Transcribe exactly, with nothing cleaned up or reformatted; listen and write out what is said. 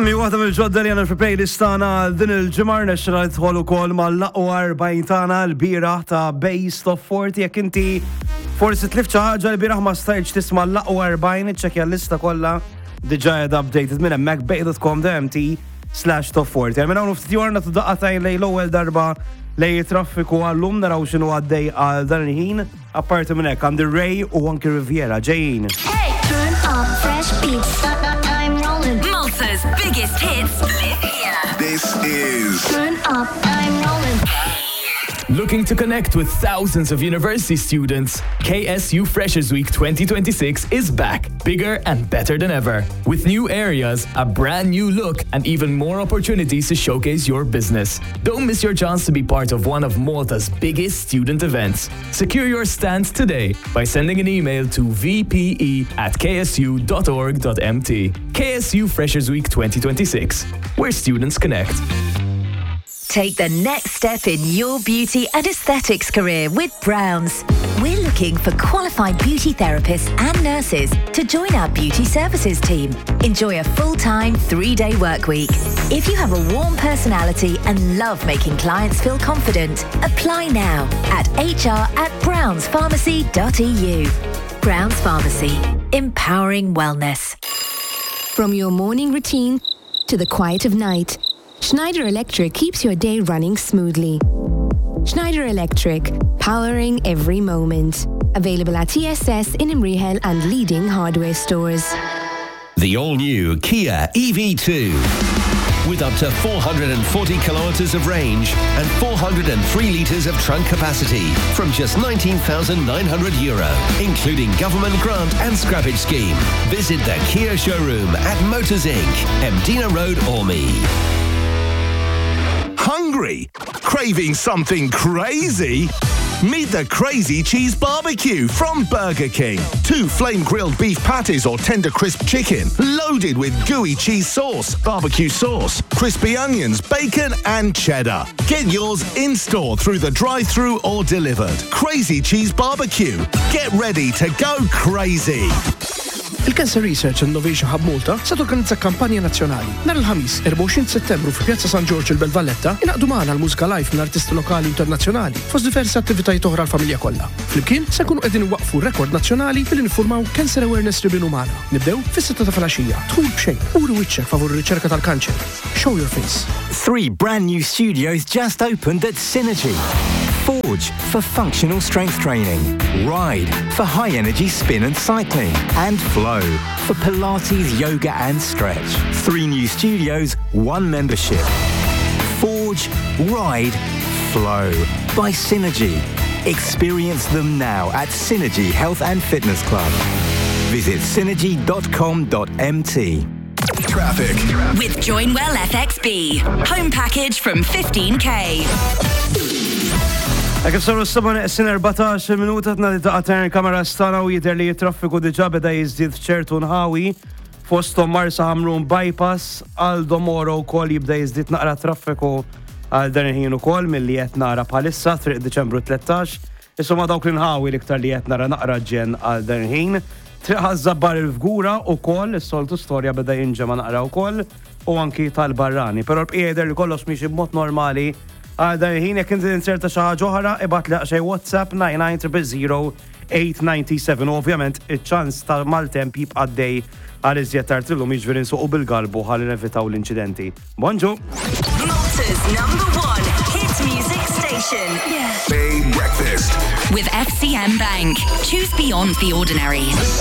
Semi, waħda mill-ġodda li għana fil-playlist tana din il-ġimar nexxina tħolu kol mal-laqwa arba'jn tana l-biraħ ta' Base Top forty. Jek inti forsi tlifċa ħaġa l-biraħ ma stajċ tisma l-laqwa arba'jn, iċċekja l-lista kolla diġa jed updated minn emmek bej.com dmt slash top forty. Għal minna unu ftit jorna t-daqqatajn lej l-ewel darba lej traffiku għallum naraw xinu għaddej għal dan il-ħin. Apparti minnek għandi Ray u anki Riviera ġejjin. Hey, turn up fresh beats. I'm rolling. Malta's biggest hits live here. This is Turn up, I'm rolling. Looking to connect with thousands of university students? K S U Freshers Week twenty twenty-six is back, bigger and better than ever. With new areas, a brand new look, and even more opportunities to showcase your business. Don't miss your chance to be part of one of Malta's biggest student events. Secure your stand today by sending an email to v p e at k s u dot org dot m t. K S U Freshers Week twenty twenty-six, where students connect. Take the next step in your beauty and aesthetics career with Browns. We're looking for qualified beauty therapists and nurses to join our beauty services team. Enjoy a full-time, three-day work week. If you have a warm personality and love making clients feel confident, apply now at h r at browns pharmacy dot e u. Browns Pharmacy, empowering wellness. From your morning routine to the quiet of night, Schneider Electric keeps your day running smoothly. Schneider Electric, powering every moment. Available at T S S in Imrihel and leading hardware stores. The all-new Kia E V two. With up to four hundred forty kilometers of range and four hundred three litres of trunk capacity from just nineteen thousand nine hundred euro, including government grant and scrappage scheme. Visit the Kia showroom at Motors Incorporated, Mdina Road, Ormy. hungry? Craving something crazy? Meet the Crazy Cheese Barbecue from Burger King. Two flame-grilled beef patties or tender crisp chicken, loaded with gooey cheese sauce, barbecue sauce, crispy onions, bacon and cheddar. Get yours in-store through the drive-thru or delivered. Crazy Cheese Barbecue. Get ready to go crazy. Il-Cancer Research Innovation Hub Malta se torganizza kampanja nazzjonali. Nhar il-ħamis, erba' u għoxrin Settembru fi Pjazza San Giorgio il-Belvalletta, inaqdu magħna l-mużika live minn artisti lokali internazzjonali fost diversi attivitajiet oħra l-familja kollha. Flimkien se nkunu qegħdin iwaqfu rekord nazzjonali billi niffurmaw Cancer Awareness Ribbon magħna. Nibdew fis-sitta ta' filgħaxija. Dħul b'xejn, uri wiċċek favur ir-riċerka tal-kanċer. Show your face. Three brand new studios just opened at Synergy. Forge for functional strength training, Ride for high-energy spin and cycling, and Flow for Pilates, yoga and stretch. Three new studios, one membership. Forge, Ride, Flow by Synergy. Experience them now at Synergy Health and Fitness Club. Visit synergy dot com dot m t. Traffic. With Joinwell F X B. Home package from fifteen K. Għakif saru s-saban eqsin erbatax minuta t-nadi ta' għatajn kamera stana u jiter li traffiku diġa beda jizdid ċertu nħawi fostom Marsa Hamrun bypass għal Domoro u kol jibda jizdid naqra traffiku għal dan il-ħin u kol mill-li jett nara palissa triq Deċembru tlettax. Isuma dawk l-nħawi li ktar li jett nara naqra ġen għal dan il-ħin. Triq għazzabbar il-fgura u kol, s-soltu storja beda jinġema naqra u kol u anki tal-barrani. Pero l-bqieder li kollox miexi b'mod normali għal dan il-ħin jek inti inserta xi ħaġa oħra ibat li xej WhatsApp nine nine zero zero eight nine seven. Ovvjament iċ-ċans ta' mal-temp jibqa' għaddej għal iżjed tard illum jiġifieri nsuqu bil-galbu ħalli nevitaw l-inċidenti. Bonġu! Malta's number one hit music station. Big breakfast. With F C M Bank. Choose beyond the ordinary.